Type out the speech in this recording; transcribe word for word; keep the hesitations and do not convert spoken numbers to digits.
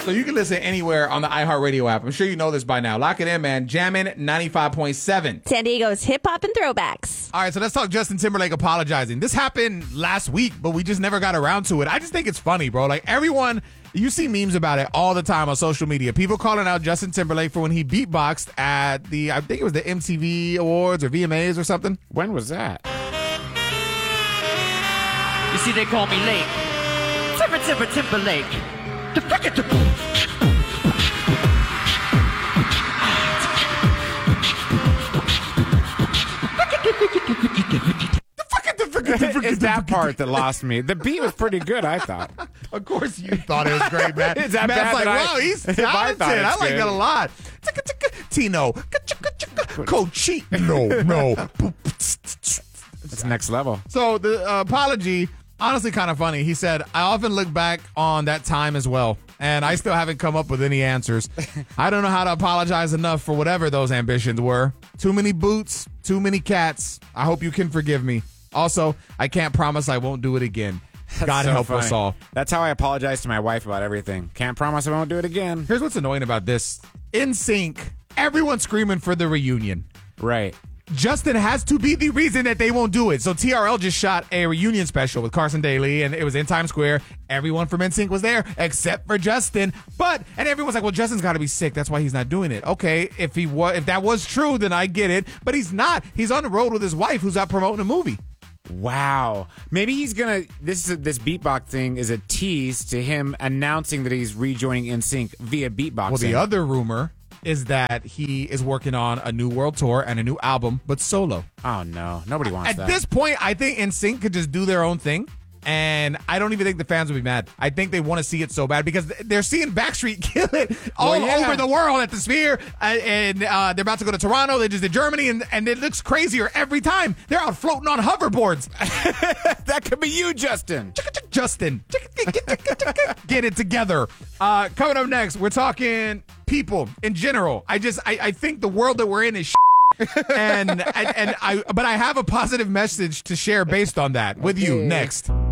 So you can listen anywhere on the iHeartRadio app. I'm sure you know this by now. Lock it in, man. Jammin' ninety-five point seven. San Diego's hip-hop and throwbacks. All right, so let's talk Justin Timberlake apologizing. This happened last week, but we just never got around to it. I just think it's funny, bro. Like, everyone, you see memes about it all the time on social media. People calling out Justin Timberlake for when he beatboxed at the, I think it was the M T V Awards or V M As or something. When was that? You see, they call me Lake. Timber, Timber, Timberlake. The fucking... It's that part that lost me. The beat was pretty good, I thought. Of course you thought it was great, man. It's that Matt's bad like, that I- wow, he's if I talented. thought I, it's like good. that a lot. Tino. Coach. No, no. It's next level. So the uh, apology, honestly kind of funny. He said, I often look back on that time as well, and I still haven't come up with any answers. I don't know how to apologize enough for whatever those ambitions were. Too many boots, too many cats. I hope you can forgive me. Also, I can't promise I won't do it again. That's God so help funny. us all. That's how I apologize to my wife about everything. Can't promise I won't do it again. Here's what's annoying about this. In sync, everyone's screaming for the reunion. Right. Justin has to be the reason that they won't do it. So T R L just shot a reunion special with Carson Daly, and it was in Times Square. Everyone from N Sync was there except for Justin. But and everyone's like, "Well, Justin's got to be sick. That's why he's not doing it." Okay, if he was, if that was true, then I get it. But he's not. He's on the road with his wife, who's out promoting a movie. Wow. Maybe he's gonna. This is this beatbox thing is a tease to him announcing that he's rejoining N Sync via beatboxing. Well, the other rumor is that he is working on a new world tour and a new album, but solo. Oh no, nobody wants At that. this point, I think N Sync could just do their own thing, and I don't even think the fans would be mad. I think they want to see it so bad because they're seeing Backstreet kill it all Well, yeah. over the world at the Sphere, uh, and uh, they're about to go to Toronto. They just did Germany, and, and it looks crazier every time. They're out floating on hoverboards. That could be you, Justin. Justin, get it together. Uh, coming up next, we're talking people in general. I just, I, I think the world that we're in is and, and and I, but I have a positive message to share based on that with you next.